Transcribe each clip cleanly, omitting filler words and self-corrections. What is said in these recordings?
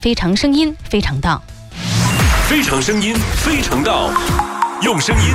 非常声音，非常道。 非常声音，非常道。用声音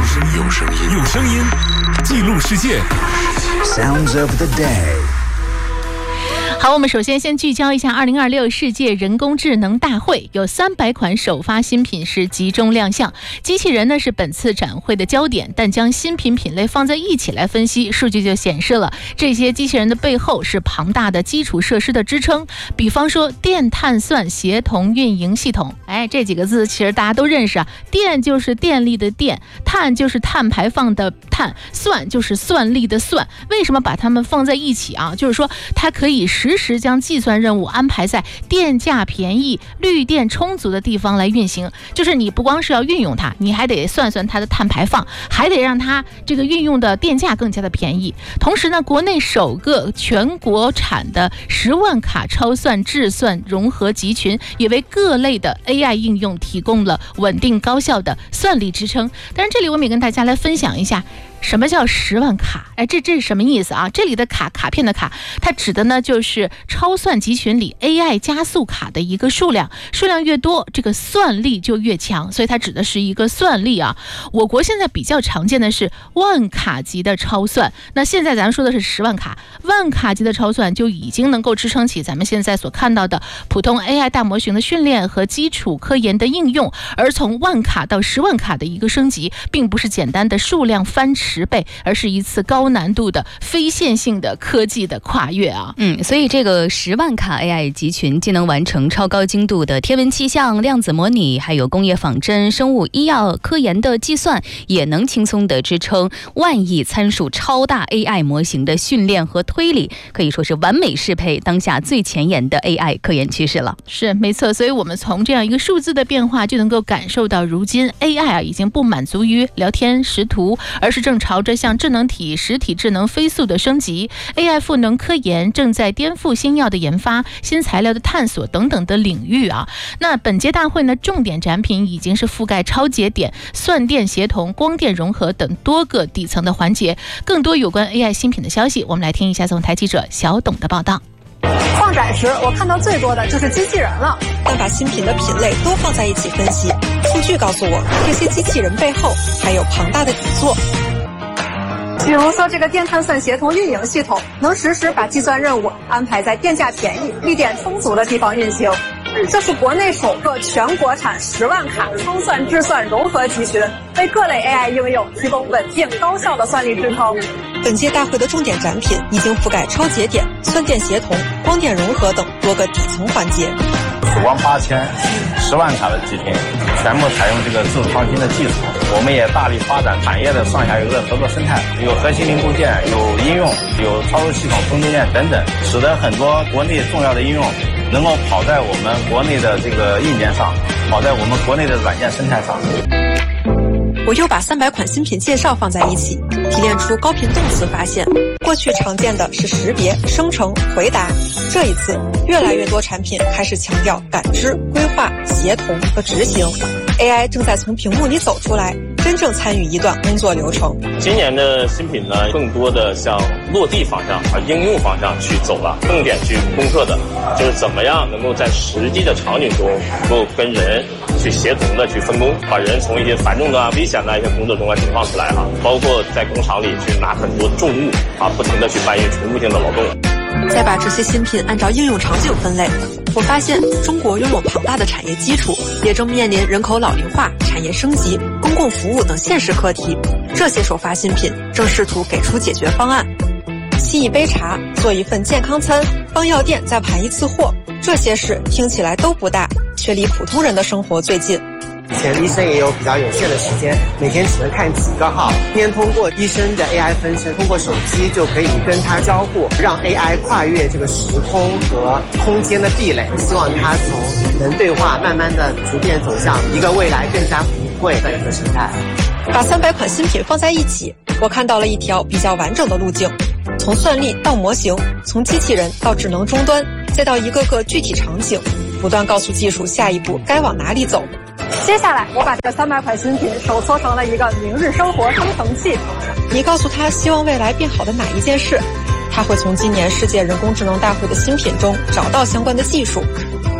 记录世界。Sounds of the day。 好，我们首先聚焦一下2026世界人工智能大会，有300款首发新品是集中亮相。机器人呢是本次展会的焦点，但将新品品类放在一起来分析，数据就显示了这些机器人的背后是庞大的基础设施的支撑。比方说电碳算协同运营系统，这几个字其实大家都认识啊。电就是电力的电，碳就是碳排放的碳，算就是算力的算。为什么把它们放在一起啊？就是说它可以实时将计算任务安排在电价便宜、绿电充足的地方来运行。就是你不光是要运用它，你还得算算它的碳排放，还得让它这个运用的电价更加的便宜。同时呢，国内首个全国产的10万卡超算智算融合集群，也为各类的 AI 应用提供了稳定高效的算力支撑。当然，这里我们也跟大家来分享一下什么叫10万卡？这是什么意思啊？这里的卡片的卡，它指的呢就是超算集群里 AI 加速卡的一个数量，数量越多，这个算力就越强，所以它指的是一个算力啊。我国现在比较常见的是万卡级的超算，那现在咱们说的是10万卡，万卡级的超算就已经能够支撑起咱们现在所看到的普通 AI 大模型的训练和基础科研的应用。而从万卡到10万卡的一个升级，并不是简单的数量翻10倍，而是一次高难度的非线性的科技的跨越啊。 所以这个10万卡 AI 集群既能完成超高精度的天文气象、量子模拟，还有工业仿真、生物医药科研的计算，也能轻松的支撑万亿参数超大 AI 模型的训练和推理，可以说是完美适配当下最前沿的 AI 科研趋势了。 是没错，所以我们从这样一个数字的变化就能够感受到，如今 AI 已经不满足于聊天识图，而是正朝着向智能体、实体智能飞速的升级。 AI 赋能科研正在颠覆新药的研发、新材料的探索等等的领域啊。那本届大会呢，重点展品已经是覆盖超节点、算电协同、光电融合等多个底层的环节。更多有关 AI 新品的消息，我们来听一下总台记者小董的报道。 放展时我看到最多的就是机器人了，但把新品的品类都放在一起分析，数据告诉我这些机器人背后还有庞大的底座。比如说这个电碳算协同运营系统，能实时把计算任务安排在电价便宜、绿电充足的地方运行。这是国内首个全国产10万卡超算智算融合集群，为各类 AI 应用提供稳定高效的算力支撑。本届大会的重点展品已经覆盖超节点、算电协同、光电融合等多个底层环节。 曙光8000、10万卡的集群，全部采用这个自主创新的技术。我们也大力发展产业的上下游的合作生态，有核心零部件，有应用，有操作系统、供应链等等，使得很多国内重要的应用能够跑在我们国内的这个硬件上，跑在我们国内的软件生态上。 我又把300款新品介绍放在一起，提炼出高频动词发现。过去常见的是识别、生成、回答，这一次越来越多产品开始强调感知、规划、协同和执行。AI 正在从屏幕里走出来，真正参与一段工作流程。 今年的新品呢，更多的向落地方向应用方向去走了，重点去攻克的就是怎么样能够在实际的场景中能够跟人去协同的去分工，把人从一些繁重的危险的一些工作中解放出来包括在工厂里去拿很多重物不停的去搬运重复性的劳动。 再把这些新品按照应用场景分类，我发现中国拥有庞大的产业基础，也正面临人口老龄化、产业升级、公共服务等现实课题。这些首发新品正试图给出解决方案。沏一杯茶，做一份健康餐，帮药店再盘一次货，这些事听起来都不大，却离普通人的生活最近。 以前医生也有比较有限的时间，每天只能看几个号。今天通过医生的 AI 分身，通过手机就可以跟他交互，让 AI 跨越这个时空和空间的壁垒。希望它从能对话，慢慢的逐渐走向一个未来更加普惠的一个生态。 把300款新品放在一起，我看到了一条比较完整的路径，从算力到模型，从机器人到智能终端，再到一个个具体场景，不断告诉技术下一步该往哪里走。接下来我把这300款新品手搓成了一个明日生活生成器。你告诉他希望未来变好的哪一件事，他会从今年世界人工智能大会的新品中找到相关的技术。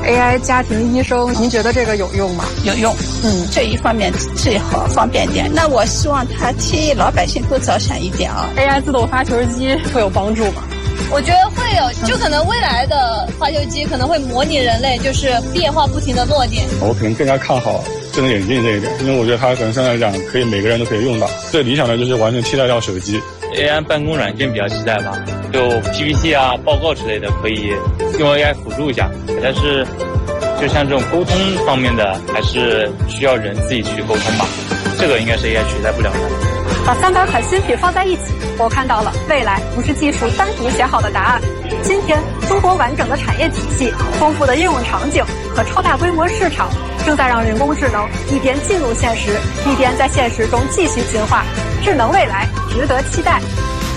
AI 家庭医生，您觉得这个有用吗？ 有用，这一方面最好方便点。那我希望它替老百姓多着想一点啊。 AI 自动发球机会有帮助吗？ 我觉得会有，就可能未来的发球机可能会模拟人类，就是变化不停的落点。 我可能更加看好智能眼镜这一点，因为我觉得它可能相对来讲可以每个人都可以用到。最理想的就是完全替代掉手机。 AI 办公软件比较期待吧，就 PPT 啊、报告之类的可以用 AI 辅助一下，但是就像这种沟通方面的，还是需要人自己去沟通吧。这个应该是 AI 取代不了的。 把300款新品放在一起，我看到了未来不是技术单独写好的答案。今天，中国完整的产业体系、丰富的应用场景和超大规模市场，正在让人工智能一边进入现实，一边在现实中继续进化。智能未来值得期待。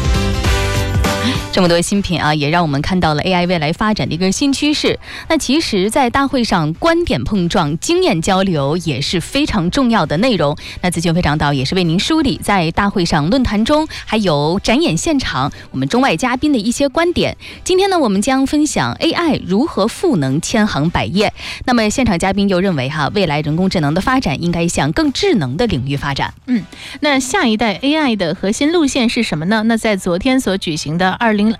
这么多新品啊，也让我们看到了 AI 未来发展的一个新趋势。那其实在大会上观点碰撞、经验交流也是非常重要的内容。那资讯非常到也是为您梳理在大会上论坛中还有展演现场我们中外嘉宾的一些观点。今天呢，我们将分享 AI 如何赋能千行百业。那么现场嘉宾又认为未来人工智能的发展应该向更智能的领域发展。 那下一代 AI 的核心路线是什么呢？那在昨天所举行的2026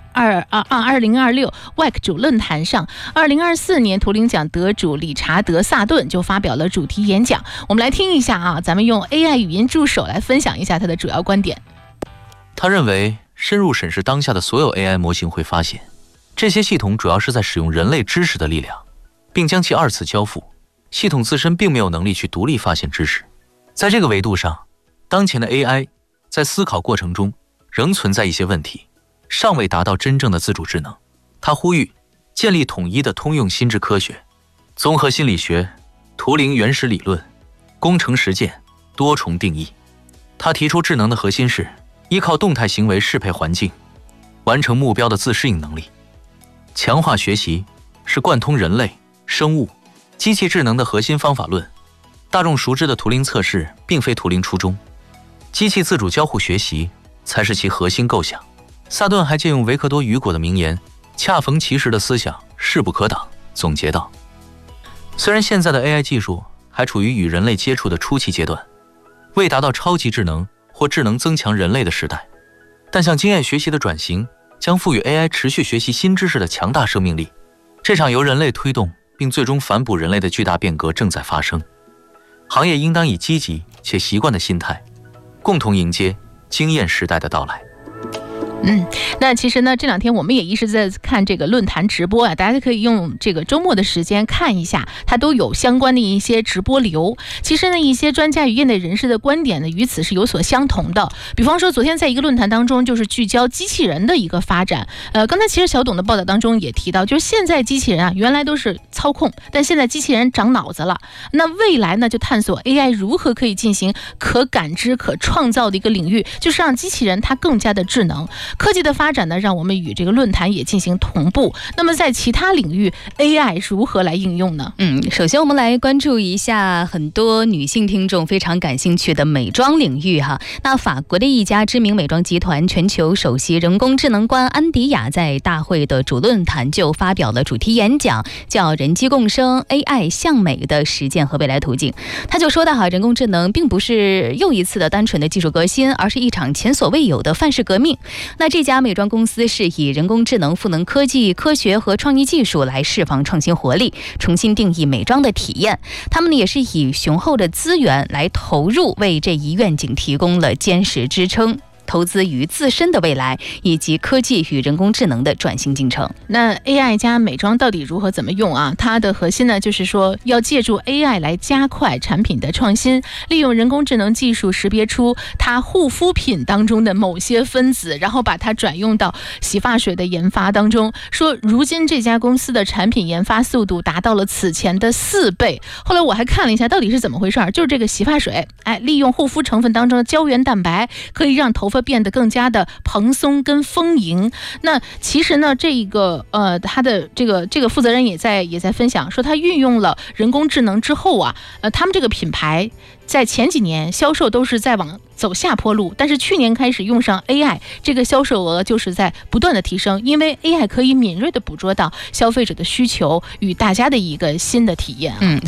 WEC 主论坛上，2024年图灵奖得主理查德·萨顿就发表了主题演讲。我们来听一下啊，咱们用 AI 语音助手来分享一下他的主要观点。 他认为，深入审视当下的所有 AI 模型会发现，这些系统主要是在使用人类知识的力量，并将其二次交付。系统自身并没有能力去独立发现知识。在这个维度上，当前的 AI 在思考过程中仍存在一些问题，尚未达到真正的自主智能。他呼吁建立统一的通用心智科学、综合心理学、图灵原始理论、工程实践、多重定义。他提出智能的核心是依靠动态行为适配环境，完成目标的自适应能力。强化学习是贯通人类、生物、机器智能的核心方法论。大众熟知的图灵测试并非图灵初衷，机器自主交互学习才是其核心构想。萨顿还借用维克多·雨果的名言“恰逢其时的思想势不可挡”，总结道：虽然现在的 AI 技术还处于与人类接触的初期阶段，未达到超级智能或智能增强人类的时代，但向经验学习的转型将赋予 AI 持续学习新知识的强大生命力。这场由人类推动并最终反哺人类的巨大变革正在发生，行业应当以积极且习惯的心态，共同迎接经验时代的到来。 那其实呢，这两天我们也一直在看这个论坛直播啊，大家可以用这个周末的时间看一下，它都有相关的一些直播流。其实呢，一些专家与业内人士的观点呢，与此是有所相同的。比方说，昨天在一个论坛当中，就是聚焦机器人的一个发展。刚才其实小董的报道当中也提到，就是现在机器人啊，原来都是操控，但现在机器人长脑子了。那未来呢，就探索 AI 如何可以进行可感知、可创造的一个领域，就是让机器人它更加的智能。科技的发展呢，让我们与这个论坛也进行同步。那么在其他领域 AI 如何来应用呢？ 首先我们来关注一下很多女性听众非常感兴趣的美妆领域哈。那法国的一家知名美妆集团全球首席人工智能官安迪亚在大会的主论坛就发表了主题演讲，叫人机共生 AI 向美的实践和未来途径。他就说到人工智能并不是又一次的单纯的技术革新，而是一场前所未有的范式革命。那这家美妆公司是以人工智能赋能科技、科学和创意技术来释放创新活力，重新定义美妆的体验。他们也是以雄厚的资源来投入，为这一愿景提供了坚实支撑。投资于自身的未来以及科技与人工智能的转型进程。 那 AI 加美妆到底如何怎么用啊？它的核心呢，就是说要借助 AI 来加快产品的创新，利用人工智能技术识别出它护肤品当中的某些分子，然后把它转用到洗发水的研发当中。说如今这家公司的产品研发速度达到了此前的4倍。后来我还看了一下到底是怎么回事，就是这个洗发水，利用护肤成分当中的胶原蛋白，可以让头发会变得更加的蓬松跟丰盈。那其实呢，他的这个负责人也在分享说，他运用了人工智能之后啊，他们这个品牌在前几年销售都是在往走下坡路，但是去年开始用上 AI， 这个销售额就是在不断的提升，因为 AI 可以敏锐的捕捉到消费者的需求与大家的一个新的体验。